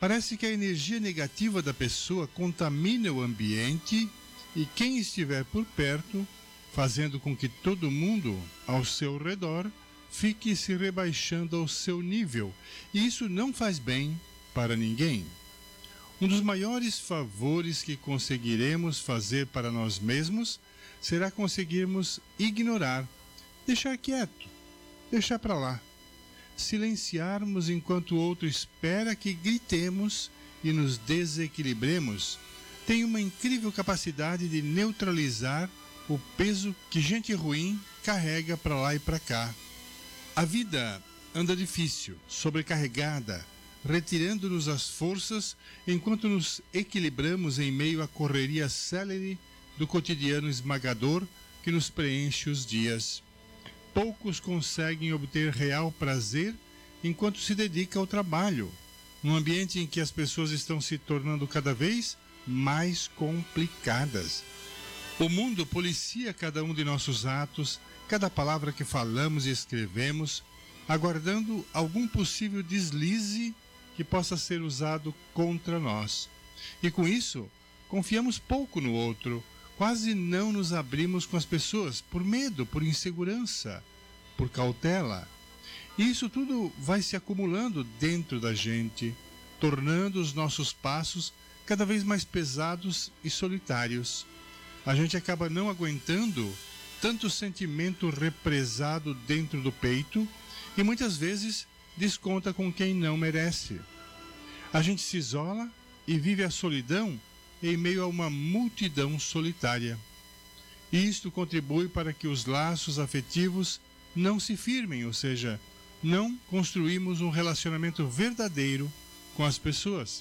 Parece que a energia negativa da pessoa contamina o ambiente e quem estiver por perto, fazendo com que todo mundo ao seu redor fique se rebaixando ao seu nível. E isso não faz bem para ninguém. Um dos maiores favores que conseguiremos fazer para nós mesmos será conseguirmos ignorar, deixar quieto, deixar para lá. Silenciarmos enquanto o outro espera que gritemos e nos desequilibremos, tem uma incrível capacidade de neutralizar o peso que gente ruim carrega para lá e para cá. A vida anda difícil, sobrecarregada, retirando-nos as forças enquanto nos equilibramos em meio à correria célere do cotidiano esmagador que nos preenche os dias. Poucos conseguem obter real prazer enquanto se dedica ao trabalho, num ambiente em que as pessoas estão se tornando cada vez mais complicadas. O mundo policia cada um de nossos atos, cada palavra que falamos e escrevemos, aguardando algum possível deslize que possa ser usado contra nós. E com isso, confiamos pouco no outro, quase não nos abrimos com as pessoas, por medo, por insegurança, por cautela. E isso tudo vai se acumulando dentro da gente, tornando os nossos passos cada vez mais pesados e solitários. A gente acaba não aguentando tanto sentimento represado dentro do peito e muitas vezes desconta com quem não merece. A gente se isola e vive a solidão em meio a uma multidão solitária. Isto contribui para que os laços afetivos não se firmem, ou seja, não construímos um relacionamento verdadeiro com as pessoas.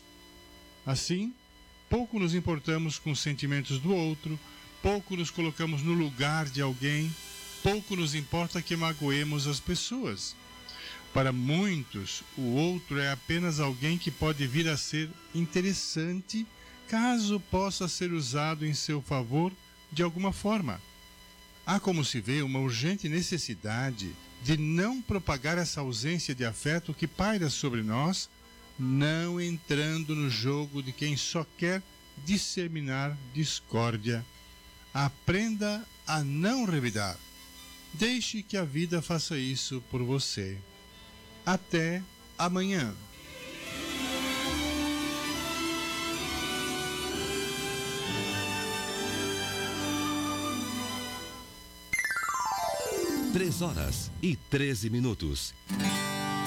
Assim, pouco nos importamos com os sentimentos do outro, pouco nos colocamos no lugar de alguém, pouco nos importa que magoemos as pessoas. Para muitos, o outro é apenas alguém que pode vir a ser interessante, caso possa ser usado em seu favor de alguma forma. Há, como se vê, uma urgente necessidade de não propagar essa ausência de afeto que paira sobre nós, não entrando no jogo de quem só quer disseminar discórdia. Aprenda a não revidar. Deixe que a vida faça isso por você. Até amanhã. Três horas e 13 minutos.